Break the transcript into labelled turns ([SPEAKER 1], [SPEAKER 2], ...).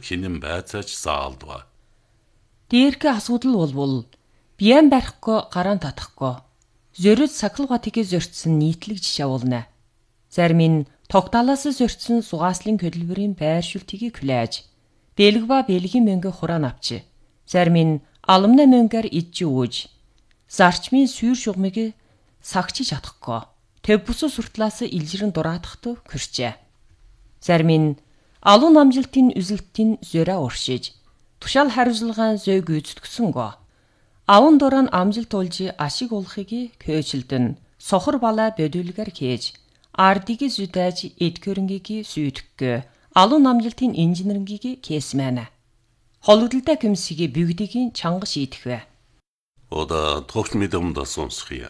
[SPEAKER 1] хинэн байцаач заалдва.
[SPEAKER 2] Дээрхэ асуудал болбол биян барихгүй гараан татахгүй. Зөрөд сахилга тгээ зөрчсөн нийтлэг жишээ болно. Зарим нь тогтоолоос зөрчсөн сугааслын хөдөлмөрийн байршуултыг хүлээж, бэлгва бэлгийн мөнгө хураан авч, зарим нь алмна мөнгөөр идж үүж, зарчмын сүйр шугмыг сагчиж чадахгүй. Төв бүс суртлаас илжирэн дураадахт хүрчээ. Зарим нь алуун амжилтын үзэлтийн зөрөө уршиж, тушаал хариуцлагын зөг үзтгэсэнгөө. Аван дуран амжилт олж ашиг олохыг көөжилдөн, сохор балаа бодүүлгээр хийж, ардыг зүдэж эдгөрөнгийг сүйтгэхгүй, алуун амжилтын инженерингийг кэсмэнэ. Хологдолтой комиссийг бүгдийг чанга шийдэх вэ.
[SPEAKER 1] Ода тогт мэдэм да сонсхия.